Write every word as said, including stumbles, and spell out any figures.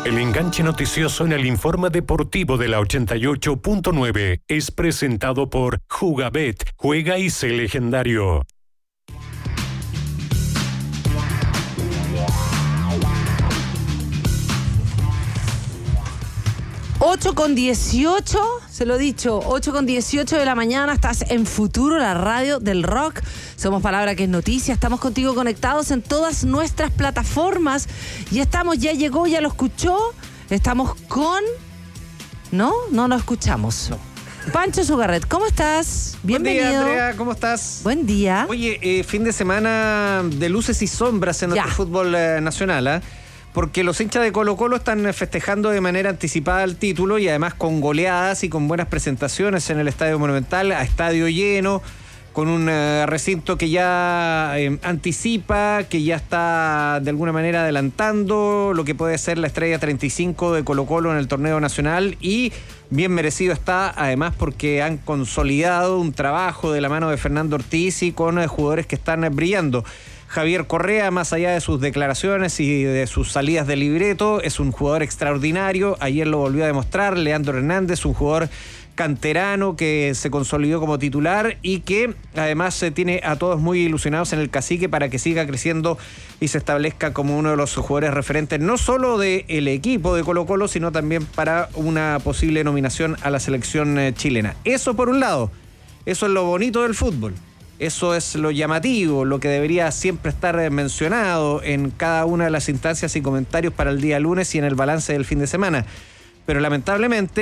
El enganche noticioso en el informe deportivo de la ochenta y ocho punto nueve es presentado por Jugabet. Juega y sé legendario. ocho con dieciocho, se lo he dicho, ocho con dieciocho de la mañana, estás en Futuro, la radio del rock. Somos Palabra que es Noticia, estamos contigo conectados en todas nuestras plataformas. Y estamos, ya llegó, ya lo escuchó, estamos con... ¿No? No lo escuchamos. No. Pancho Sugarret, ¿cómo estás? Bienvenido. Buen día, Andrea, ¿cómo estás? Buen día. Oye, eh, fin de semana de luces y sombras en nuestro ya. fútbol eh, nacional, ¿eh? Porque los hinchas de Colo-Colo están festejando de manera anticipada el título y además con goleadas y con buenas presentaciones en el Estadio Monumental, a estadio lleno, con un uh, recinto que ya eh, anticipa, que ya está de alguna manera adelantando lo que puede ser la estrella treinta y cinco de Colo-Colo en el torneo nacional, y bien merecido está, además porque han consolidado un trabajo de la mano de Fernando Ortiz y con eh, jugadores que están eh, brillando. Javier Correa, más allá de sus declaraciones y de sus salidas de libreto, es un jugador extraordinario. Ayer lo volvió a demostrar. Leandro Hernández, un jugador canterano que se consolidó como titular y que además se tiene a todos muy ilusionados en el Cacique para que siga creciendo y se establezca como uno de los jugadores referentes no solo del equipo de Colo-Colo, sino también para una posible nominación a la selección chilena. Eso por un lado, eso es lo bonito del fútbol. Eso es lo llamativo, lo que debería siempre estar mencionado en cada una de las instancias y comentarios para el día lunes y en el balance del fin de semana. Pero lamentablemente